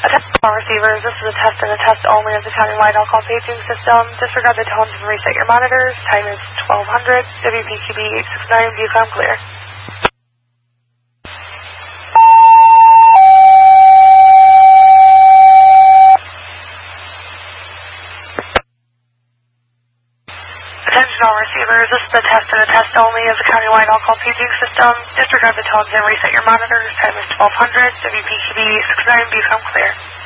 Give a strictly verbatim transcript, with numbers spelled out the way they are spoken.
Attention all receivers, this is a test and a test only of the countywide all-call paging system. Disregard the tones and reset your monitors. Time is twelve hundred. W P Q B eight six nine, Viewcom clear. Attention all receivers, this is a test and a test only of the countywide all-call paging system. Disregard the tones and reset your monitors. Time is twelve hundred. W P Q B eight six nine, Viewcom clear.